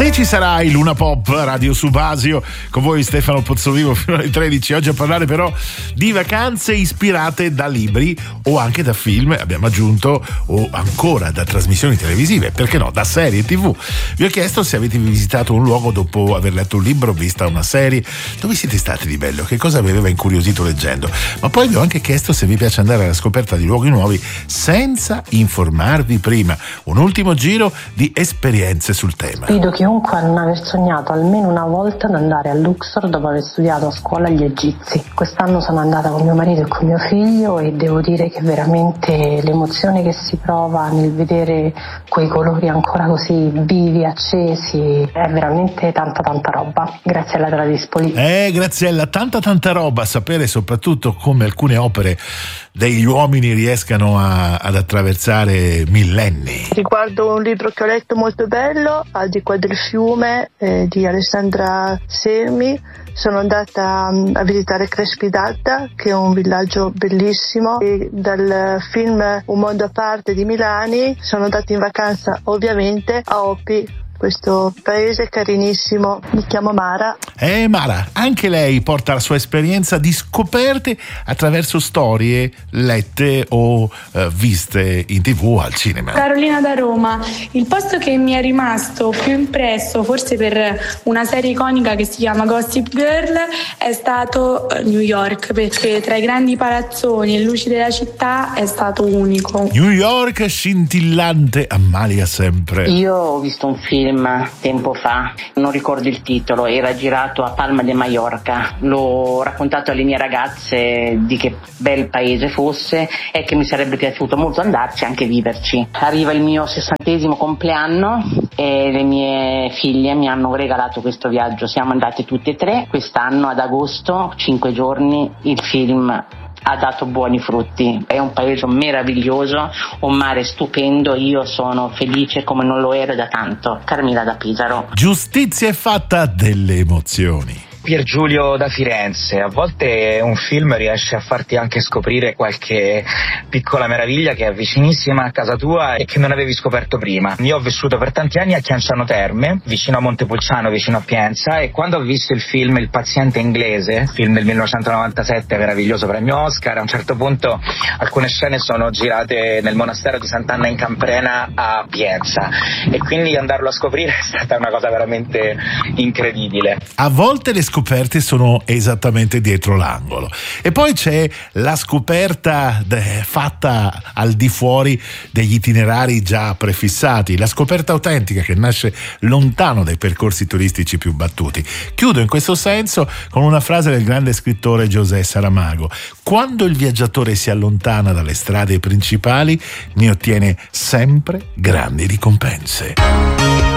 Se ci sarà il Luna Pop Radio Subasio, con voi Stefano Pozzovivo fino alle 13. Oggi a parlare però di vacanze ispirate da libri o anche da film, abbiamo aggiunto, o ancora da trasmissioni televisive, perché no, da serie TV. Vi ho chiesto se avete visitato un luogo dopo aver letto un libro, vista una serie, dove siete stati di bello, che cosa vi aveva incuriosito leggendo. Ma poi vi ho anche chiesto se vi piace andare alla scoperta di luoghi nuovi senza informarvi prima. Un ultimo giro di esperienze sul tema. Sfido chiunque a non aver sognato almeno una volta ad andare a Luxor dopo aver studiato a scuola gli egizi. Quest'anno sono andata con mio marito e con mio figlio e devo dire che veramente l'emozione che si prova nel vedere quei colori ancora così vivi, accesi, è veramente tanta roba. Grazie alla Tradispoli. Graziella, tanta roba. Sapere soprattutto come alcune opere degli uomini riescano ad attraversare millenni. Riguardo un libro che ho letto molto bello, Al di qua del fiume, di Alessandra Sermi, sono andata a visitare Crespidadda, che è un villaggio bellissimo, e dal film Un mondo a parte di Milani sono andata in vacanza ovviamente a Opi, questo paese carinissimo. Mi chiamo Mara. Mara, anche lei porta la sua esperienza di scoperte attraverso storie lette o viste in TV o al cinema. Carolina da Roma. Il posto che mi è rimasto più impresso, forse per una serie iconica che si chiama Gossip Girl, è stato New York, perché tra i grandi palazzoni e luci della città è stato unico. New York scintillante, ammalia sempre. Io ho visto un film tempo fa, non ricordo il titolo, era girato a Palma de Mallorca. L'ho raccontato alle mie ragazze di che bel paese fosse e che mi sarebbe piaciuto molto andarci, anche viverci. Arriva il mio 60° compleanno e le mie figlie mi hanno regalato questo viaggio. Siamo andate tutte e tre quest'anno ad agosto, 5 giorni. Il film ha dato buoni frutti, è un paese meraviglioso, un mare stupendo, io sono felice come non lo ero da tanto. Carmela da Pesaro. Giustizia è fatta delle emozioni. Piergiulio da Firenze. A volte un film riesce a farti anche scoprire qualche piccola meraviglia che è vicinissima a casa tua e che non avevi scoperto prima. Io ho vissuto per tanti anni a Chianciano Terme, vicino a Montepulciano, vicino a Pienza, e quando ho visto il film Il paziente inglese, film del 1997, meraviglioso premio Oscar, a un certo punto alcune scene sono girate nel monastero di Sant'Anna in Camprena a Pienza, e quindi andarlo a scoprire è stata una cosa veramente incredibile. A volte le scoperte sono esattamente dietro l'angolo, e poi c'è la scoperta fatta al di fuori degli itinerari già prefissati, la scoperta autentica che nasce lontano dai percorsi turistici più battuti. Chiudo in questo senso con una frase del grande scrittore José Saramago: quando il viaggiatore si allontana dalle strade principali ne ottiene sempre grandi ricompense.